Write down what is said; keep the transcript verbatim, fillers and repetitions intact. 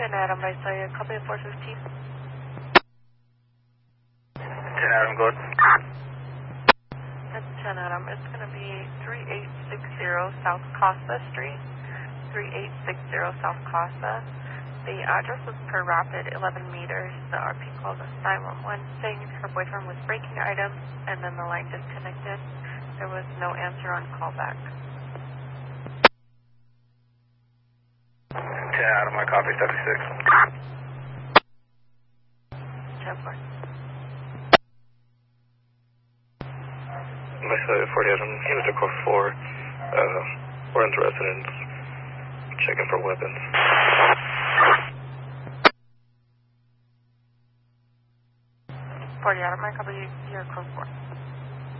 ten Adam by Saya, copy at four fifteen. ten Adam, go ahead. That's ten Adam. It's going to be three eight six zero South Casa Street. three eight six zero South Casa. The address was per rapid eleven meters. The R P called us nine one one saying her boyfriend was breaking items and then the line disconnected. There was no answer on callback. ten Adam, I copy seventy-six. ten four. My Saya forty Adam, unit to code four. Uh, we're in the residence, checking for weapons. forty Adam, I copy your code four.